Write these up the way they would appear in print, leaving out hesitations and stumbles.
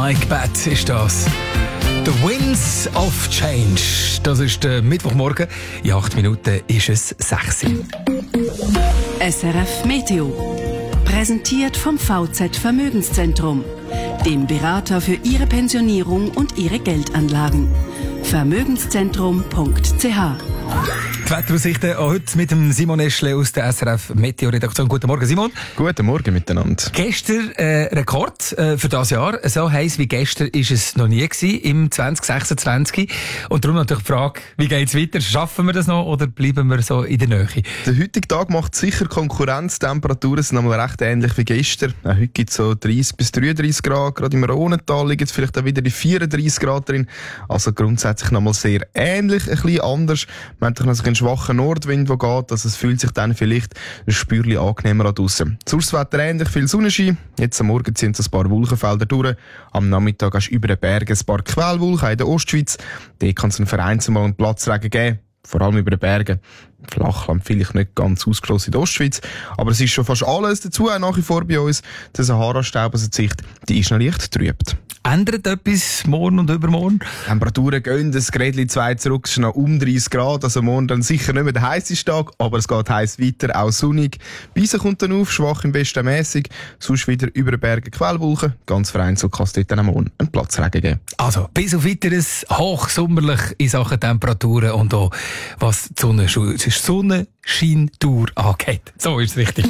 Like Bad ist das. The Winds of Change. Das ist der Mittwochmorgen. In 8 Minuten ist es 6 Uhr. SRF Meteo. Präsentiert vom VZ Vermögenszentrum, dem Berater für Ihre Pensionierung und Ihre Geldanlagen. Vermögenszentrum.ch. Die Wetteraussichten heute mit dem Simon Eschle aus der SRF Meteo-Redaktion. Guten Morgen, Simon. Guten Morgen miteinander. Gestern Rekord für das Jahr. So heiß wie gestern ist es noch nie gewesen, im 2026. Und darum natürlich die Frage, wie geht es weiter? Schaffen wir das noch oder bleiben wir so in der Nähe? Der heutige Tag macht sicher Konkurrenz. Die Temperaturen sind einmal recht ähnlich wie gestern. Heute gibt es so 30 bis 33 Grad. Gerade im Rhonental liegen es vielleicht auch wieder die 34 Grad drin. Also grundsätzlich nochmal sehr ähnlich, ein bisschen anders. Man hat noch einen schwachen Nordwind, der geht. Also es fühlt sich dann vielleicht ein Spürchen angenehmer an draussen. Sonst Wetter ähnlich, viel Sonnenschein. Jetzt am Morgen sind es ein paar Wolkenfelder durch. Am Nachmittag hast du über den Bergen ein paar Quellwolken in der Ostschweiz. Dort kann es vereinzelt mal einen Platzregen geben. Vor allem über den Bergen. Flachland vielleicht nicht ganz ausgeschlossen in der Ostschweiz. Aber es ist schon fast alles dazu, auch nach wie vor bei uns. Der Sahara-Staub, also die Sicht, die ist noch leicht trübt. Ändert etwas morgen und übermorgen? Temperaturen gehen das Grädli 2 zurück, es ist noch um 30 Grad. Also morgen dann sicher nicht mehr der heisseste Tag, aber es geht heiß weiter, auch sonnig. Beissen kommt dann auf, schwach im Westen mässig. Sonst wieder über den Bergen Quellwolken. Ganz vereinzelt kann es dort dann am Morgen einen Platzregen geben. Also bis auf weiteres hochsommerlich in Sachen Temperaturen und auch was die Sonnenscheintour angeht. So ist es richtig.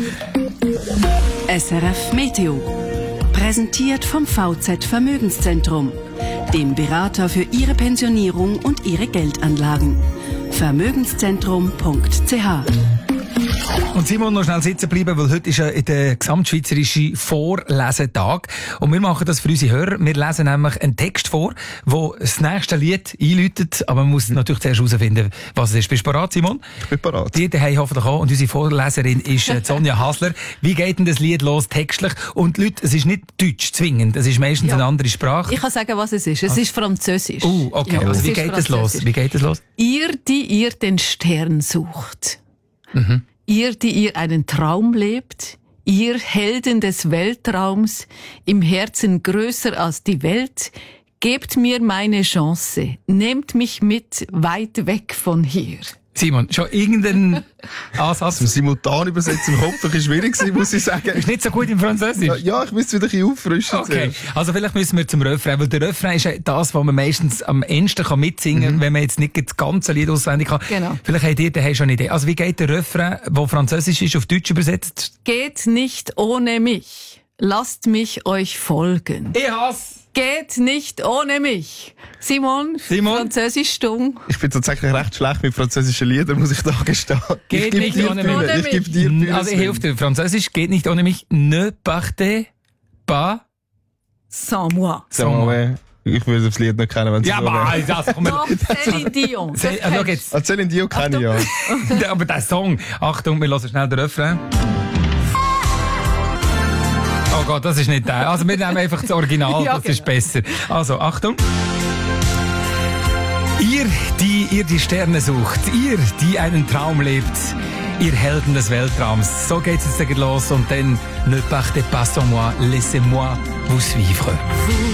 SRF Meteo. Präsentiert vom VZ Vermögenszentrum, dem Berater für Ihre Pensionierung und Ihre Geldanlagen. Vermögenszentrum.ch. Und Simon, noch schnell sitzen bleiben, weil heute ist ja der gesamtschweizerische Vorlesetag. Und wir machen das für unsere Hörer. Wir lesen nämlich einen Text vor, der das nächste Lied einläutet. Aber man muss natürlich zuerst herausfinden, was es ist. Bist du bereit, Simon? Ich bin bereit. Die daheim hoffentlich auch. Und unsere Vorleserin ist Sonja Hasler. Wie geht denn das Lied los textlich? Und Leute, es ist nicht Deutsch zwingend. Es ist meistens eine andere Sprache. Ich kann sagen, was es ist. Es ist Französisch. Okay. Ja, Also wie geht es los? Wie geht es los? Ihr, die ihr den Stern sucht. Ihr, die ihr einen Traum lebt. Ihr Helden des Weltraums, im Herzen größer als die Welt. Gebt mir meine Chance. Nehmt mich mit weit weg von hier. Simon, schon irgendeinen Ansatz? Zum simultan übersetzen im Kopf ist schwierig gewesen, muss ich sagen. Ist nicht so gut im Französisch? Ja, ich müsste wieder ein bisschen auffrischen. Okay, also vielleicht müssen wir zum Refrain, weil der Refrain ist ja das, was man meistens am ehesten mitsingen kann, wenn man jetzt nicht das ganze Lied auswendig kann. Genau. Vielleicht habt ihr daheim schon eine Idee. Also wie geht der Refrain, der französisch ist, auf Deutsch übersetzt? Geht nicht ohne mich. Lasst mich euch folgen. Ich hasse! Geht nicht ohne mich. Simon? Französisch stumm. Ich bin tatsächlich recht schlecht mit französischen Liedern, muss ich da gestehen. Geht nicht ohne mich. Ich gebe dir Bühne. Also ich helfe dir. Französisch geht nicht ohne mich. Ne partez pas Sans moi. Ich würde das Lied noch kennen, wenn es ja, aber das kommt Doch, Céline Dion. Das Schau kennst jetzt. Céline Dion kenne ich ja. Aber der Song. Achtung, wir hören schnell den Refrain. Oh Gott, das ist nicht der. Also wir nehmen einfach das Original, Ja, das ist besser. Also, Achtung. Ihr, die die Sterne sucht, ihr, die einen Traum lebt, ihr Helden des Weltraums. So geht's jetzt los und dann ne partez pas sans moi, laissez-moi vous suivre.